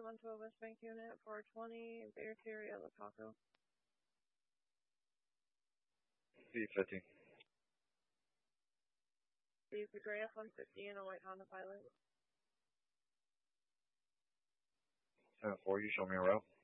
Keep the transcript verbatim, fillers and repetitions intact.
one twelve West Bank Unit, four twenty, Bear Terry, Yellow Taco. B fifty. Steve Gray, F one fifty, and a white Honda Pilot. seven four, you show me a route.